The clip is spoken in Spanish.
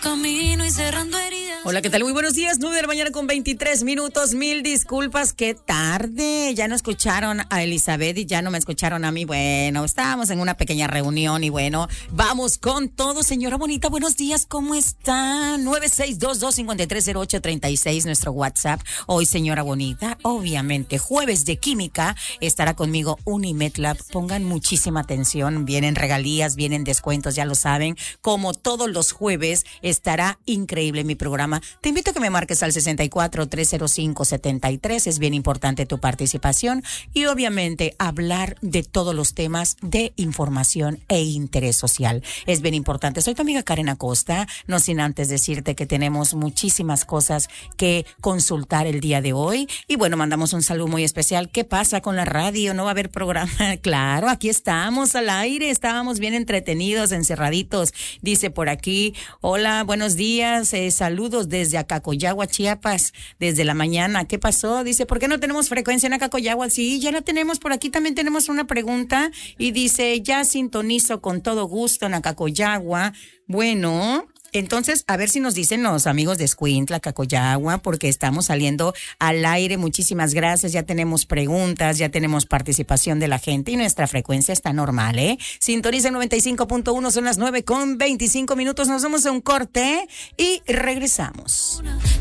camino y cerrando heridas. Hola, ¿qué tal? Muy buenos días, 9 de la mañana con 23 minutos. Mil disculpas, qué tarde. Ya no escucharon a Elizabeth y ya no me escucharon a mí. Bueno, estábamos en una pequeña reunión y bueno, vamos con todo. Señora bonita, buenos días, ¿cómo está? 9622-530836, nuestro WhatsApp. Hoy, señora bonita, obviamente, jueves de química, estará conmigo Unimetlab. Pongan muchísima atención, vienen regalías, vienen descuentos, ya lo saben. Como todos los jueves, estará increíble mi programa. Te invito a que me marques al 64-305-73. Es bien importante tu participación y obviamente hablar de todos los temas de información e interés social. Es bien importante. Soy tu amiga Karen Acosta, no sin antes decirte que tenemos muchísimas cosas que consultar el día de hoy. Y bueno, mandamos un saludo muy especial. ¿Qué pasa con la radio? ¿No va a haber programa? Claro, aquí estamos al aire, estábamos bien entretenidos, encerraditos. Dice por aquí, hola, buenos días, saludos desde Acacoyagua, Chiapas, desde la mañana. ¿Qué pasó? Dice, ¿por qué no tenemos frecuencia en Acacoyagua? Sí, ya la tenemos. Por aquí también tenemos una pregunta y dice, ya sintonizo con todo gusto en Acacoyagua. Bueno, entonces, a ver si nos dicen los amigos de Escuintla, Acacoyagua, porque estamos saliendo al aire. Muchísimas gracias. Ya tenemos preguntas, ya tenemos participación de la gente y nuestra frecuencia está normal, ¿eh? Sintoniza 95.1, son las 9:25. Nos vamos a un corte y regresamos.